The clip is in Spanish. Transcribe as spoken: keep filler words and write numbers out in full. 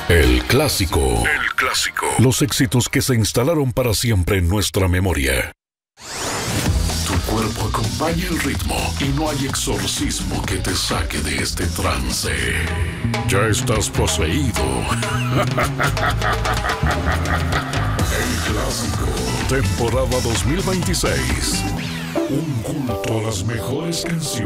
El clásico. El clásico. Los éxitos que se instalaron para siempre en nuestra memoria. Tu cuerpo acompaña el ritmo y no hay exorcismo que te saque de este trance. Ya estás poseído. El clásico. Temporada dos mil veintiséis. Un culto a las mejores canciones.